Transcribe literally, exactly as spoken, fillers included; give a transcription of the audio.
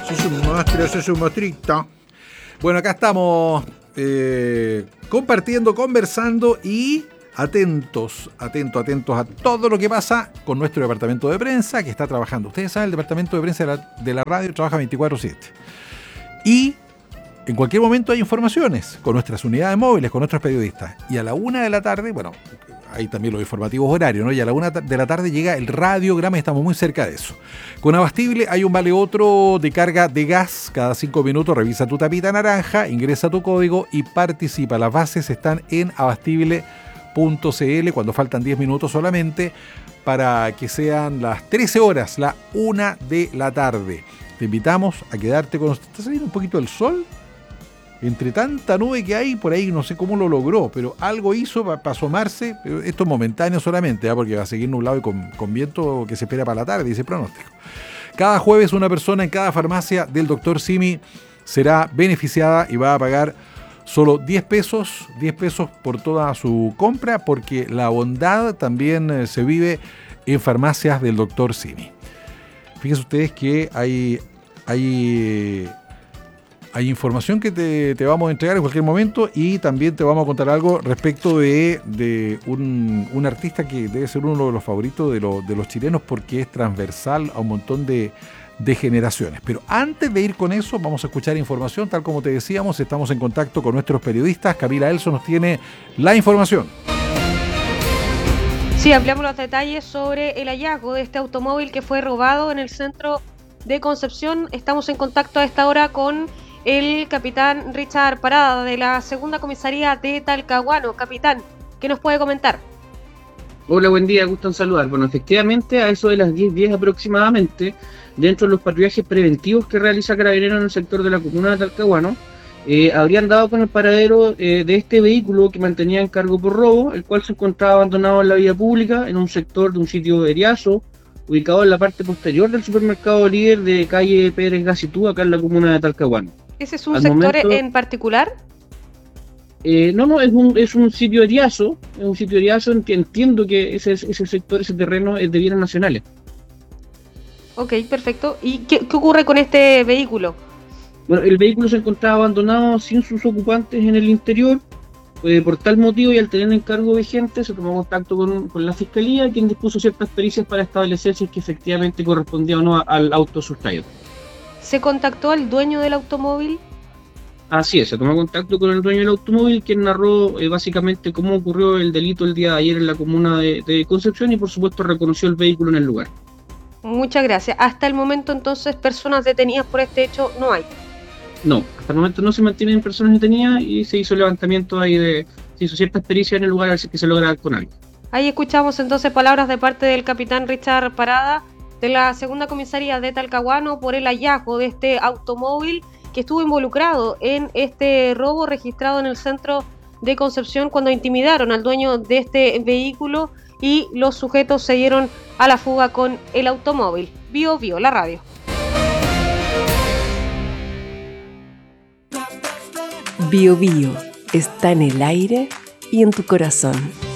Sos un monstruo, sos un monstruito. Bueno, acá estamos eh, compartiendo, conversando y atentos, atentos, atentos a todo lo que pasa con nuestro departamento de prensa que está trabajando. Ustedes saben, el departamento de prensa de la, de la radio trabaja veinticuatro siete. Y en cualquier momento hay informaciones con nuestras unidades móviles, con nuestros periodistas. Y a la una de la tarde, bueno, hay también los informativos horarios, ¿no? Y a la una de la tarde llega el radiograma y estamos muy cerca de eso. Con Abastible hay un vale otro de carga de gas. Cada cinco minutos revisa tu tapita naranja, ingresa tu código y participa. Las bases están en abastible punto c l cuando faltan diez minutos solamente para que sean las trece horas, la una de la tarde. Te invitamos a quedarte con nosotros. ¿Está saliendo un poquito el sol? Entre tanta nube que hay por ahí, no sé cómo lo logró, pero algo hizo para pa asomarse. Pero esto es momentáneo solamente, ¿eh? Porque va a seguir nublado y con, con viento que se espera para la tarde, dice el pronóstico. Cada jueves una persona en cada farmacia del doctor Simi será beneficiada y va a pagar solo diez pesos, diez pesos por toda su compra, porque la bondad también eh, se vive en farmacias del doctor Simi. Fíjense ustedes que hay... hay Hay información que te, te vamos a entregar en cualquier momento y también te vamos a contar algo respecto de, de un, un artista que debe ser uno de los favoritos de, lo, de los chilenos porque es transversal a un montón de, de generaciones. Pero antes de ir con eso, vamos a escuchar información. Tal como te decíamos, estamos en contacto con nuestros periodistas. Camila Elso nos tiene la información. Sí, ampliamos los detalles sobre el hallazgo de este automóvil que fue robado en el centro de Concepción. Estamos en contacto a esta hora con el capitán Richard Parada de la segunda comisaría de Talcahuano. Capitán, ¿qué nos puede comentar? Hola, buen día, gusto en saludar. Bueno, efectivamente, a eso de las diez diez aproximadamente, dentro de los patrullajes preventivos que realiza Carabineros en el sector de la comuna de Talcahuano, eh, habrían dado con el paradero eh, de este vehículo que mantenía en cargo por robo, el cual se encontraba abandonado en la vía pública, en un sector de un sitio eriazo, ubicado en la parte posterior del supermercado Líder de calle Pérez Gacitú, acá en la comuna de Talcahuano. ¿Ese es un Al sector momento, en particular? Eh, no, no, es un, es un sitio eriazo, es un sitio eriazo en que entiendo que ese, ese sector, ese terreno es de bienes nacionales. Ok, perfecto. ¿Y qué, qué ocurre con este vehículo? Bueno, el vehículo se encontraba abandonado sin sus ocupantes en el interior. Eh, por tal motivo y al tener encargo vigente se tomó contacto con, con la Fiscalía, quien dispuso ciertas pericias para establecer si es que efectivamente correspondía o no al auto sustraído. ¿Se contactó al dueño del automóvil? Así es, se tomó contacto con el dueño del automóvil, quien narró eh, básicamente cómo ocurrió el delito el día de ayer en la comuna de, de Concepción y por supuesto reconoció el vehículo en el lugar. Muchas gracias. Hasta el momento entonces personas detenidas por este hecho no hay. No, hasta el momento no se mantienen personas detenidas y se hizo el levantamiento ahí de, se hizo ciertas pericias en el lugar, así que se logra con algo. Ahí escuchamos entonces palabras de parte del capitán Richard Parada de la segunda comisaría de Talcahuano por el hallazgo de este automóvil que estuvo involucrado en este robo registrado en el centro de Concepción cuando intimidaron al dueño de este vehículo y los sujetos se dieron a la fuga con el automóvil. Bio Bio, la radio. Bio Bio está en el aire y en tu corazón.